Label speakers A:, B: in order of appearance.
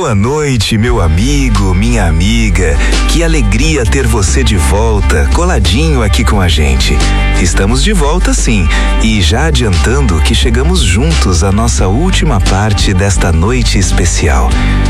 A: Boa noite, meu amigo, minha amiga. Que alegria ter você de volta, coladinho aqui com a gente. Estamos de volta, sim, e já adiantando que chegamos juntos à nossa última parte desta noite especial.